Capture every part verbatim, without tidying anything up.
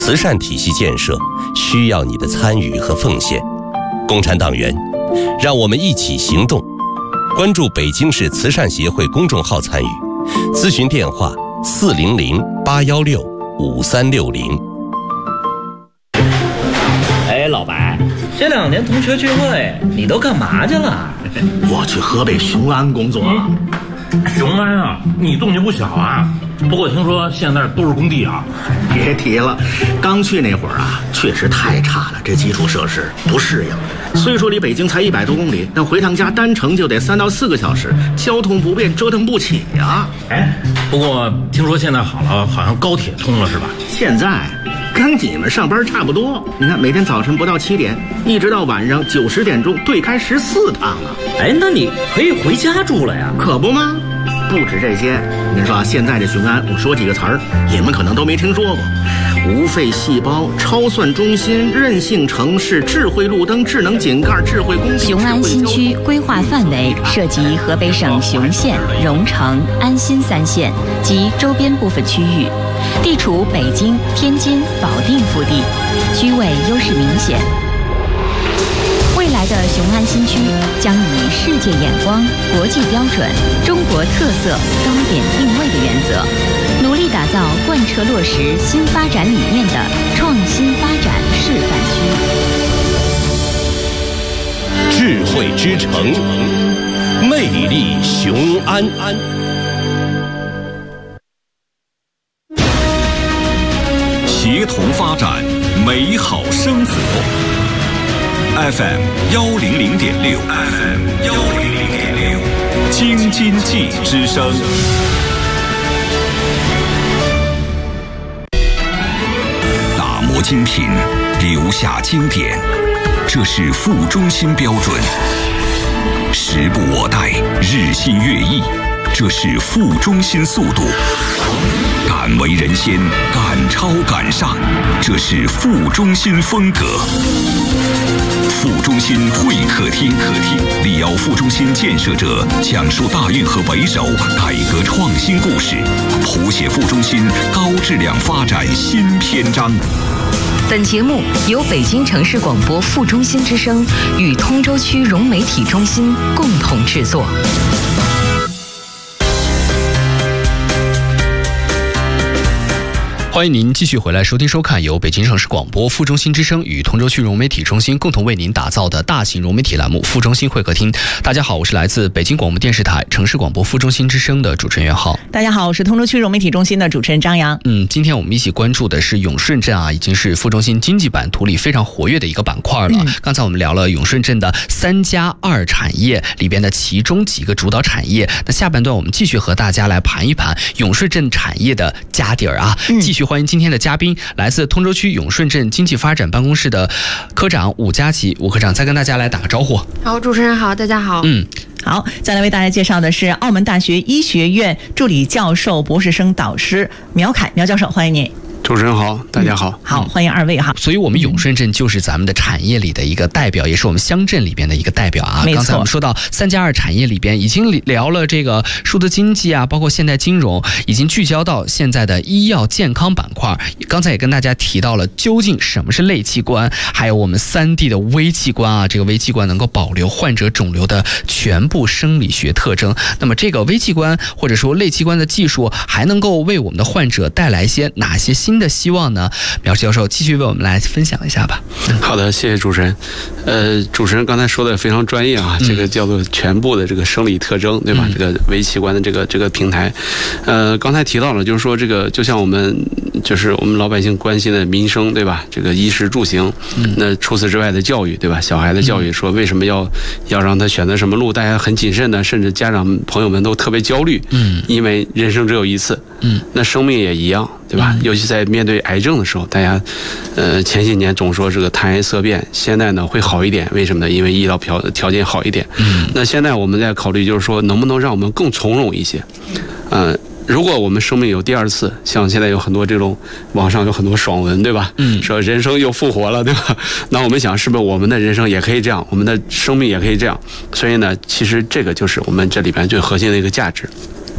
慈善体系建设需要你的参与和奉献。共产党员，让我们一起行动。关注北京市慈善协会公众号参与，咨询电话四零零八幺六五三六零。 哎，老白，这两年同学聚会你都干嘛去了？ 我去河北雄安工作。 雄安啊，你动静不小啊。不过听说现在都是工地啊。 别提了，刚去那会儿啊，确实太差了，这基础设施不适应。虽说离北京才一百多公里，但回趟家单程就得三到四个小时，交通不便，折腾不起呀。 哎，不过听说现在好了，好像高铁通了是吧？ 现在跟你们上班差不多。你看，每天早晨不到七点，一直到晚上九十点钟，对开十四趟啊。 哎，那你可以回家住了呀？ 可不吗？不止这些，你说啊，现在这雄安，我说几个词儿，你们可能都没听说过：无废细胞、超算中心、韧性城市、智慧路灯、智能井盖、智慧公路。 雄安新区规划范围涉及河北省雄县、荣成、安新三县及周边部分区域，地处北京、天津、保定腹地，区位优势明显。未来的雄安新区将以世界眼光、国际标准、中国特色高点定位的原则，努力打造贯彻落实新发展理念的创新发展示范区。 智慧之城，魅力雄安。 协同发展，美好生活。F M 幺零零点六 ，F M 幺零零点六，京津冀之声。打磨精品，留下经典，这是副中心标准。时不我待，日新月异，这是副中心速度。敢为人先，敢超敢上，这是副中心风格。副中心会客厅，客厅力邀副中心建设者讲述大运河北首改革创新故事，谱写副中心高质量发展新篇章。 本节目由北京城市广播副中心之声与通州区融媒体中心共同制作。 欢迎您继续回来收听收看由北京城市广播副中心之声与通州区融媒体中心共同为您打造的大型融媒体栏目副中心会客厅。大家好，我是来自北京广播电视台城市广播副中心之声的主持人袁浩。 大家好，我是通州区融媒体中心的主持人张扬。 嗯，今天我们一起关注的是永顺镇啊，已经是副中心经济版图里非常活跃的一个板块了。嗯、刚才我们聊了永顺镇的三加二产业里边的其中几个主导产业，那下半段我们继续和大家来盘一盘永顺镇产业的家底儿啊。嗯、继续欢迎今天的嘉宾，来自通州区永顺镇经济发展办公室的科长武佳琪，武科长再跟大家来打个招呼。 好，主持人好，大家好。 嗯。 好，再来为大家介绍的是澳门大学医学院助理教授、博士生导师苗凯，苗教授，欢迎您。 主持人好，大家好。 嗯、好，欢迎二位哈。 所以我们永顺镇就是咱们的产业里的一个代表，也是我们乡镇里边的一个代表啊。 没错。 刚才我们说到三加二产业里边已经聊了这个数字经济啊，包括现代金融，已经聚焦到现在的医药健康板块。刚才也跟大家提到了究竟什么是类器官，还有我们 三 D 的微器官啊，这个微器官能够保留患者肿瘤的全部生理学特征。那么这个微器官或者说类器官的技术还能够为我们的患者带来一些哪些新的希望呢？苗教授继续为我们来分享一下吧。 好的，谢谢主持人。呃，主持人刚才说的非常专业啊，这个叫做全部的这个生理特征，对吧？嗯、这个微器官的这个这个平台，呃，刚才提到了，就是说这个就像我们就是我们老百姓关心的民生，对吧？这个衣食住行，嗯、那除此之外的教育，对吧？小孩的教育，说为什么要要让他选择什么路，大家很谨慎的，甚至家长朋友们都特别焦虑，嗯，因为人生只有一次，嗯，那生命也一样。对吧？尤其在面对癌症的时候，大家，呃，前些年总说这个谈癌色变，现在呢会好一点，为什么呢？因为医疗条条件好一点。嗯。那现在我们在考虑，就是说能不能让我们更从容一些？呃，如果我们生命有第二次，像现在有很多这种网上有很多爽文，对吧？嗯。说人生又复活了，对吧？那我们想，是不是我们的人生也可以这样？我们的生命也可以这样？所以呢，其实这个就是我们这里边最核心的一个价值。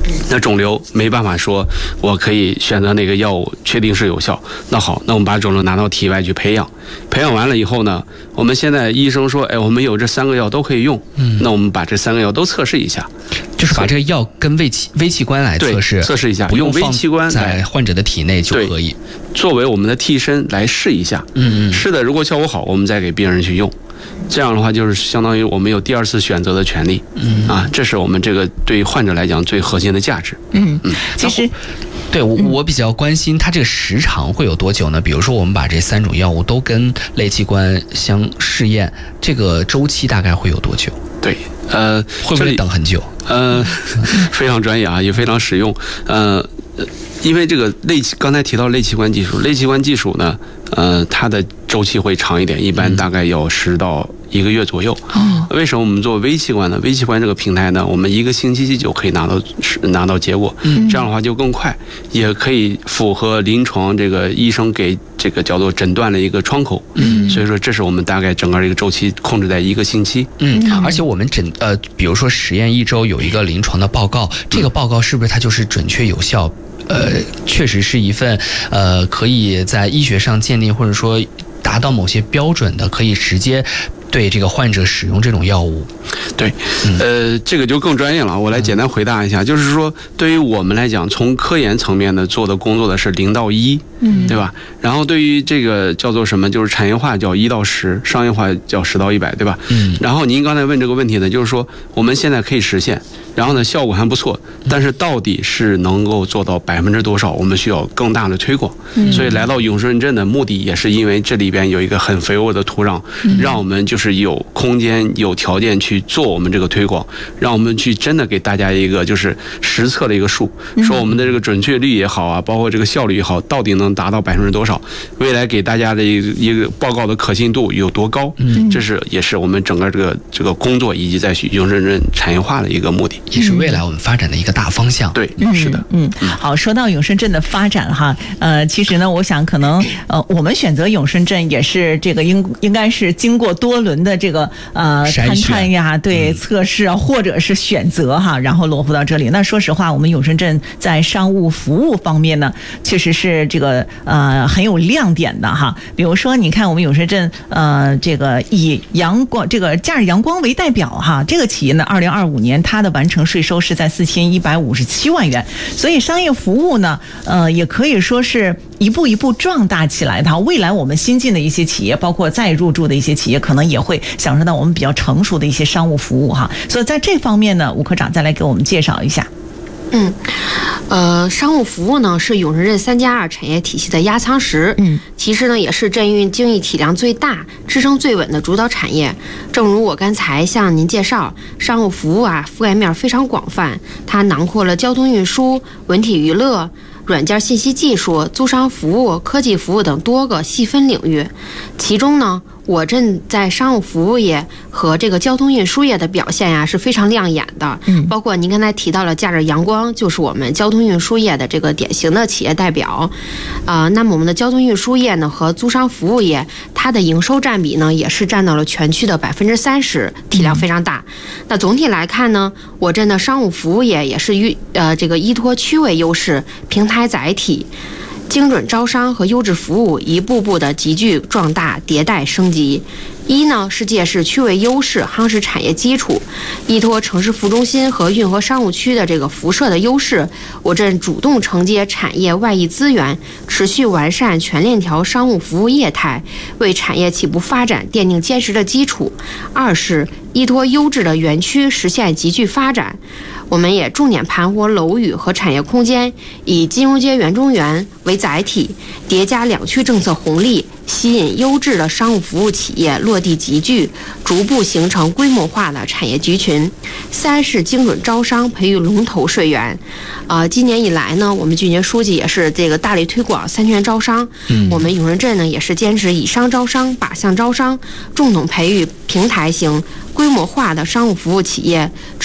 那肿瘤没办法说，我可以选择哪个药物确定是有效。那好，那我们把肿瘤拿到体外去培养，培养完了以后呢，我们现在医生说，哎，我们有这三个药都可以用，嗯，那我们把这三个药都测试一下， 就是把这个药跟微器微器官来测试， 测试一下， 不用微器官在患者的体内就可以， 作为我们的替身来试一下，嗯嗯，试的如果效果好，我们再给病人去用。这样的话，就是相当于我们有第二次选择的权利，嗯啊，这是我们这个对于患者来讲最核心的价值。 嗯嗯，其实， 对我我比较关心它这个时长会有多久呢？比如说我们把这三种药物都跟类器官相试验，这个周期大概会有多久？ 对，呃， 会不会等很久？ 呃，非常专业啊，也非常实用。呃，因为这个类刚才提到类器官技术，类器官技术呢，呃，它的周期会长一点，一般大概有十到一个月左右。哦，为什么我们做微器官呢？微器官这个平台呢，我们一个星期就可以拿到拿到结果，嗯，这样的话就更快，也可以符合临床这个医生给这个叫做诊断的一个窗口。嗯，所以说这是我们大概整个这个周期控制在一个星期。 嗯，而且我们诊呃，比如说实验一周有一个临床的报告，这个报告是不是它就是准确有效？呃，确实是一份呃可以在医学上鉴定或者说达到某些标准的，可以直接对这个患者使用这种药物。 对，呃，这个就更专业了，我来简单回答一下，就是说对于我们来讲，从科研层面呢做的工作的是零到一，嗯，对吧？然后对于这个叫做什么，就是产业化叫一到十，商业化叫十到一百，对吧？嗯。然后您刚才问这个问题呢，就是说我们现在可以实现，然后呢效果还不错，但是到底是能够做到百分之多少，我们需要更大的推广。嗯。所以来到永顺镇的目的也是因为这里边有一个很肥沃的土壤，嗯，让我们就是有空间、有条件去做我们这个推广，让我们去真的给大家一个就是实测的一个数，说我们的这个准确率也好啊，包括这个效率也好，到底能达到百分之多少？未来给大家的一个一个报告的可信度有多高？嗯，这是也是我们整个这个这个工作以及在永顺镇产业化的一个目的， 也是未来我们发展的一个大方向。 对， 嗯， 是的， 嗯，好，说到永顺镇的发展哈，呃，其实呢，我想可能呃，我们选择永顺镇也是这个应应该是经过多轮的这个呃勘探呀，对，测试啊，或者是选择哈，然后落户到这里。那说实话，我们永顺镇在商务服务方面呢，确实是这个呃很有亮点的哈。比如说，你看我们永顺镇呃这个以阳光这个假日阳光为代表哈，这个企业呢，二零二五年它的完成税收是在四千一百五十七万元，所以商业服务呢，呃也可以说是一步一步壮大起来的。未来我们新进的一些企业，包括再入驻的一些企业，可能也会享受到我们比较成熟的一些商务服务哈。所以在这方面呢，吴科长再来给我们介绍一下。 嗯，呃，商务服务呢是永顺镇三加二产业体系的压舱石，嗯，其实呢也是镇运经济体量最大、支撑最稳的主导产业。正如我刚才向您介绍，商务服务啊覆盖面非常广泛，它囊括了交通运输、文体娱乐、软件信息技术、租商服务、科技服务等多个细分领域。其中呢，我镇在商务服务业和这个交通运输业的表现呀是非常亮眼的。嗯，包括您刚才提到了假日阳光，就是我们交通运输业的这个典型的企业代表。呃，那么我们的交通运输业呢和租商服务业，它的营收占比呢也是占到了全区的百分之三十，体量非常大。那总体来看呢，我镇的商务服务业也是依呃这个依托区位优势、平台载体、精准招商和优质服务，一步步的急剧壮大、迭代升级。一呢是借势区位优势，夯实产业基础，依托城市副中心和运河商务区的这个辐射的优势，我镇主动承接产业外溢资源，持续完善全链条商务服务业态，为产业起步发展奠定坚实的基础。二是依托优质的园区实现急剧发展。我们也重点盘活楼宇和产业空间，以金融街园中园为载体，叠加两区政策红利，吸引优质的商务服务企业落地集聚，逐步形成规模化的产业集群。三是精准招商，培育龙头税源。呃，今年以来呢，我们俊杰书记也是这个大力推广三全招商。嗯，我们永顺镇呢也是坚持以商招商、靶向招商，重点培育平台型、规模化的商务服务企业。